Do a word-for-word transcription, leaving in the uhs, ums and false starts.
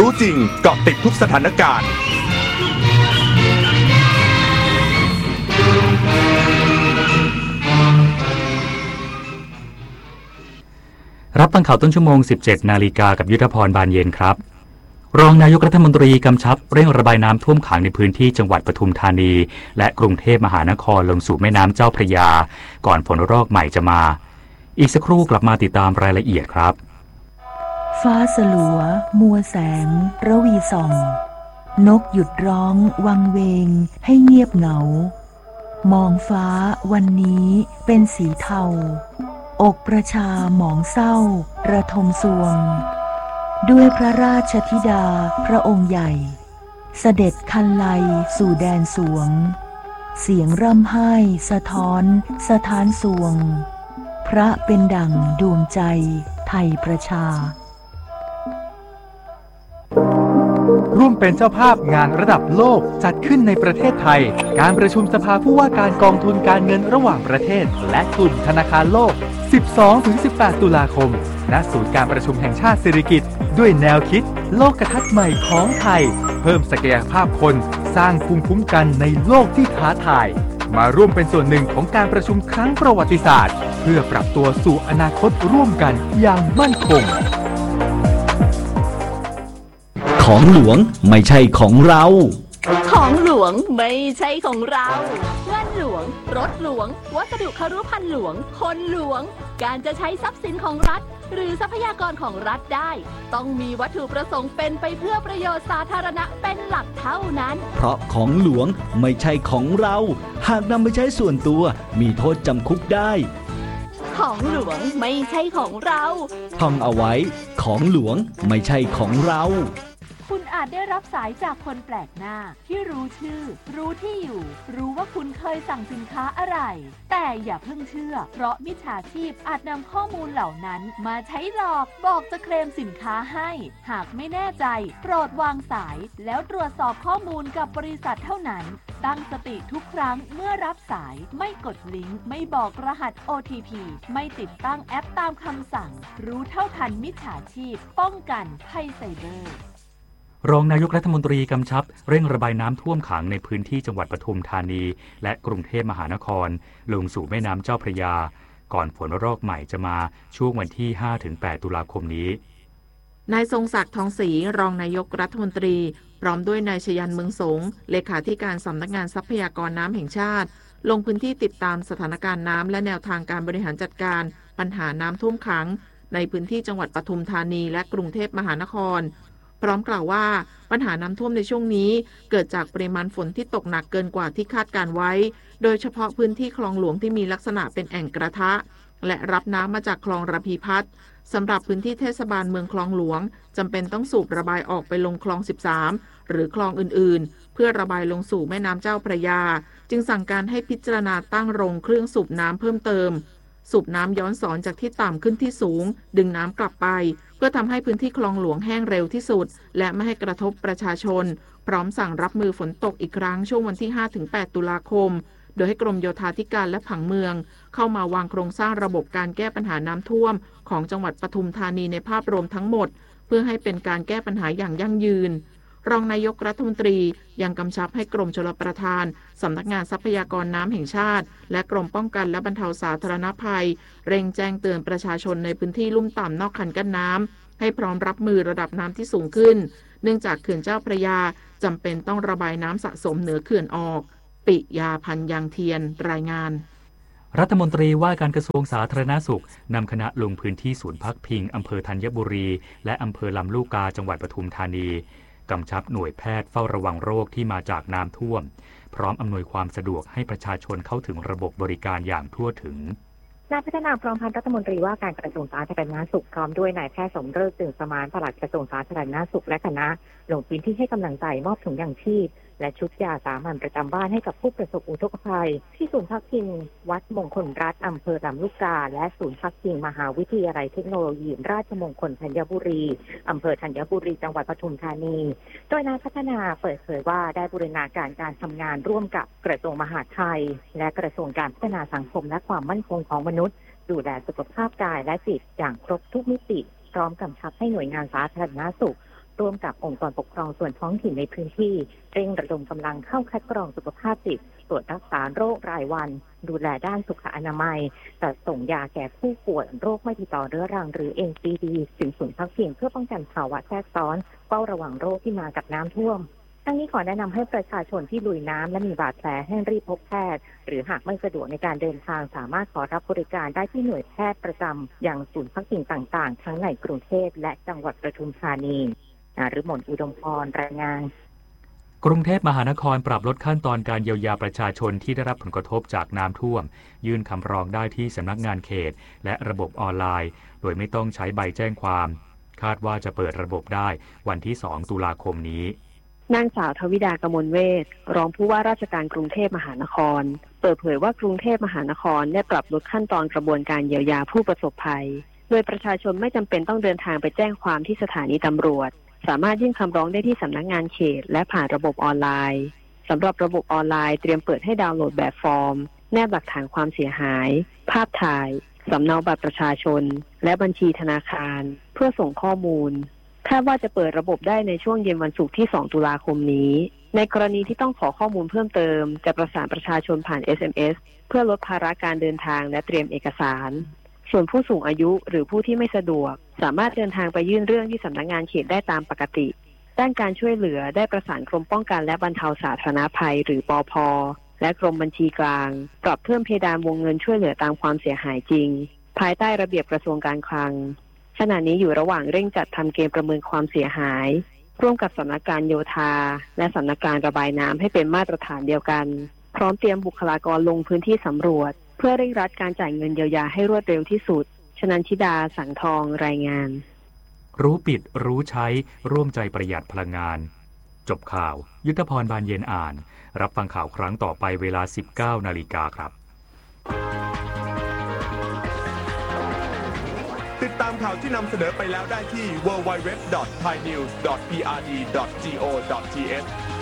รู้จริงเกาะติดทุกสถานการณ์รับฟังข่าวต้นชั่วโมง สิบเจ็ดนาฬิกากับยุทธพรบานเย็นครับรองนายกรัฐมนตรีกำชับเร่งระบายน้ำท่วมขังในพื้นที่จังหวัดปทุมธานีและกรุงเทพมหานครลงสู่แม่น้ำเจ้าพระยาก่อนฝนรอกใหม่จะมาอีกสักครู่กลับมาติดตามรายละเอียดครับฟ้าสลัวมัวแสงระวีส่องนกหยุดร้องวังเวงให้เงียบเหงามองฟ้าวันนี้เป็นสีเทาอกประชาหมองเศร้าระทมสวงด้วยพระราชธิดาพระองค์ใหญ่เสด็จคันไลสู่แดนสวงเสียงร่ำไห้สะท้อนสถานสวงพระเป็นดั่งดวงใจไทยประชาร่วมเป็นเจ้าภาพงานระดับโลกจัดขึ้นในประเทศไทยการประชุมสภาผู้ว่าการกองทุนการเงินระหว่างประเทศและกลุ่มธนาคารโลก สิบสองถึงสิบแปด ตุลาคมณศูนย์การประชุมแห่งชาติสิริกิติ์ด้วยแนวคิดโลกทัศน์ใหม่ของไทยเพิ่มศักยภาพคนสร้างภูมิคุ้มกันในโลกที่ท้าทายมาร่วมเป็นส่วนหนึ่งของการประชุมครั้งประวัติศาสตร์เพื่อปรับตัวสู่อนาคตร่วมกันอย่างมั่นคงของหลวงไม่ใช่ของเราของหลวงไม่ใช่ของเราเงินหลวงรถหลวงวัสดุครุภัณฑ์หลวงคนหลวงการจะใช้ทรัพย์สินของรัฐหรือทรัพยากรของรัฐได้ต้องมีวัตถุประสงค์เป็นไปเพื่อประโยชน์สาธารณะเป็นหลักเท่านั้นเพราะของหลวงไม่ใช่ของเราหากนำไปใช้ส่วนตัวมีโทษจำคุกได้ของหลวงไม่ใช่ของเราท่องเอาไว้ของหลวงไม่ใช่ของเราคุณอาจได้รับสายจากคนแปลกหน้าที่รู้ชื่อรู้ที่อยู่รู้ว่าคุณเคยสั่งสินค้าอะไรแต่อย่าเพิ่งเชื่อเพราะมิจฉาชีพอาจนำข้อมูลเหล่านั้นมาใช้หลอกบอกจะเคลมสินค้าให้หากไม่แน่ใจโปรดวางสายแล้วตรวจสอบข้อมูลกับบริษัทเท่านั้นตั้งสติทุกครั้งเมื่อรับสายไม่กดลิงก์ไม่บอกรหัส โอ ที พี ไม่ติดตั้งแอปตามคำสั่งรู้เท่าทันมิจฉาชีพป้องกันภัยไซเบอร์รองนายกรัฐมนตรีกำชับเร่งระบายน้ำท่วมขังในพื้นที่จังหวัดปทุมธานีและกรุงเทพมหานครลงสู่แม่น้ำเจ้าพระยาก่อนฝนรอกใหม่จะมาช่วงวันที่ ห้าถึงแปด ตุลาคมนี้นายทรงศักดิ์ทองศรีรองนายกรัฐมนตรีพร้อมด้วยนายชยันเมืองสงเลขาธิการสำนักงานทรัพยากรน้ำแห่งชาติลงพื้นที่ติดตามสถานการณ์น้ำและแนวทางการบริหารจัดการปัญหาน้ำท่วมขังในพื้นที่จังหวัดปทุมธานีและกรุงเทพมหานครพร้อมกล่าวว่าปัญหาน้ำท่วมในช่วงนี้เกิดจากปริมาณฝนที่ตกหนักเกินกว่าที่คาดการไว้โดยเฉพาะพื้นที่คลองหลวงที่มีลักษณะเป็นแอ่งกระทะและรับน้ำมาจากคลองระพีพัฒน์สำหรับพื้นที่เทศบาลเมืองคลองหลวงจำเป็นต้องสูบระบายออกไปลงคลองสิบสามหรือคลองอื่นๆเพื่อระบายลงสู่แม่น้ำเจ้าพระยาจึงสั่งการให้พิจารณาตั้งโรงเครื่องสูบน้ำเพิ่มเติมสูบน้ำย้อนสอนจากที่ต่ำขึ้นที่สูงดึงน้ำกลับไปเพื่อทำให้พื้นที่คลองหลวงแห้งเร็วที่สุดและไม่ให้กระทบประชาชนพร้อมสั่งรับมือฝนตกอีกครั้งช่วงวันที่ ห้าถึงแปด ตุลาคมโดยให้กรมโยธาธิการและผังเมืองเข้ามาวางโครงสร้างระบบการแก้ปัญหาน้ำท่วมของจังหวัดปทุมธานีในภาพรวมทั้งหมดเพื่อให้เป็นการแก้ปัญหาอย่างยั่งยืนรองนายกรัฐมนตรียังกำชับให้กรมชลประทานสำนักงานทรัพยากรน้ำแห่งชาติและกรมป้องกันและบรรเทาสาธารณภัยเร่งแจ้งเตือนประชาชนในพื้นที่ลุ่มต่ำนอกคันกั้นน้ำให้พร้อมรับมือระดับน้ำที่สูงขึ้นเนื่องจากเขื่อนเจ้าพระยาจำเป็นต้องระบายน้ำสะสมเหนือเขื่อนออกปิยาพันธ์ยางเทียนรายงานรัฐมนตรีว่าการกระทรวงสาธารณสุขนำคณะลงพื้นที่ศูนย์พักพิงอำเภอธัญบุรีและอำเภอลำลูกกาจังหวัดปทุมธานีกำชับหน่วยแพทย์เฝ้าระวังโรคที่มาจากน้ำท่วมพร้อมอำนวยความสะดวกให้ประชาชนเข้าถึงระบบบริการอย่างทั่วถึงนายพัฒนาพร้อมพันธ์รัฐมนตรีว่าการกระทรวงสาธารณสุขพร้อมด้วยนายแพทย์สมฤกษ์ ตื่นสมานปลัดกระทรวงสาธารณสุขและคณะลงพื้นที่ให้กำลังใจมอบถุงยางชีพและชุดยาสามัญประจำบ้านให้กับผู้ประสบอุทกภัยที่ศูนย์พักพิงวัดมงคลรัตน์อำเภอลำลูกกาและศูนย์พักพิงมหาวิทยาลัยเทคโนโลยีราชมงคลธัญบุรีอำเภอธัญบุรีจังหวัดปทุมธานีโดยนายพัฒนาเปิดเผยว่าได้บูรณาการการทำงานร่วมกับกระทรวงมหาดไทยและกระทรวงการพัฒนาสังคมและความมั่นคงของมนุษย์ดูแลสุขภาพกายและจิตอย่างครบทุกมิติพร้อมกำชับให้หน่วยงานสาธารณสุขร่วมกับองค์กรปกครองส่วนท้องถิ่นในพื้นที่เร่งระดมกำลังเข้าคัดกรองสุขภาพจิตตรวจรักษาโรครายวันดูแลด้านสุขอนามัยจัดส่งยาแก่ผู้ป่วยโรคไม่ติดต่อเรื้อรังหรือ เอ็น ซี ดี ถึงศูนย์พักพิงเพื่อป้องกันภาวะแทรกซ้อนเฝ้าระวังโรคที่มากับน้ำท่วมทั้งนี้ขอแนะนำให้ประชาชนที่ลุยน้ำและมีบาดแผลให้รีบพบแพทย์หรือหากไม่สะดวกในการเดินทางสามารถขอรับบริการได้ที่หน่วยแพทย์ประจำอย่างศูนย์พักพิงต่างๆทั้งในกรุงเทพและจังหวัดปทุมธานีนฤมลอุดมพรรายงานกรุงเทพมหานครปรับลดขั้นตอนการเยียวยาประชาชนที่ได้รับผลกระทบจากน้ำท่วมยื่นคำร้องได้ที่สำนักงานเขตและระบบออนไลน์โดยไม่ต้องใช้ใบแจ้งความคาดว่าจะเปิดระบบได้วันที่สองตุลาคมนี้นางสาวทวิดากมลเวชรองผู้ว่าราชการกรุงเทพมหานครเปิดเผยว่ากรุงเทพมหานครได้ปรับลดขั้นตอนกระบวนการเยียวยาผู้ประสบภัยโดยประชาชนไม่จำเป็นต้องเดินทางไปแจ้งความที่สถานีตำรวจสามารถยื่นคำร้องได้ที่สำนักงานเขตและผ่านระบบออนไลน์สำหรับระบบออนไลน์เตรียมเปิดให้ดาวน์โหลดแบบฟอร์มแนบหลักฐานความเสียหายภาพถ่ายสำเนาบัตรประชาชนและบัญชีธนาคารเพื่อส่งข้อมูลคาดว่าจะเปิดระบบได้ในช่วงเย็นวันศุกร์ที่สองตุลาคมนี้ในกรณีที่ต้องขอข้อมูลเพิ่มเติมจะประสานประชาชนผ่าน เอส เอ็ม เอส เพื่อลดภาระการเดินทางและเตรียมเอกสารส่วนผู้สูงอายุหรือผู้ที่ไม่สะดวกสามารถเดินทางไปยื่นเรื่องที่สำนักงานเขตได้ตามปกติด้านการช่วยเหลือได้ประสานกรมป้องกันและบรรเทาสาธารณภัยหรือปภ.และกรมบัญชีกลางปรับเพิ่มเพดานวงเงินช่วยเหลือตามความเสียหายจริงภายใต้ระเบียบกระทรวงการคลังขณะนี้อยู่ระหว่างเร่งจัดทำเกณฑ์ประเมินความเสียหายร่วมกับสำนักการโยธาและสำนักการระบายน้ำให้เป็นมาตรฐานเดียวกันพร้อมเตรียมบุคลากรลงพื้นที่สำรวจเพื่อเร่งรัดการจ่ายเงินเยียวยาให้รวดเร็วที่สุดชนันชิดาสังทองรายงานรู้ปิดรู้ใช้ร่วมใจประหยัดพลังงานจบข่าวยุทธพรบานเย็นอ่านรับฟังข่าวครั้งต่อไปเวลา สิบเก้านาฬิกาครับติดตามข่าวที่นำเสนอไปแล้วได้ที่ ดับเบิลยู ดับเบิลยู ดับเบิลยู ดอท ไทยนิวส์ ดอท พี อาร์ ดี ดอท จี โอ ดอท ที เอช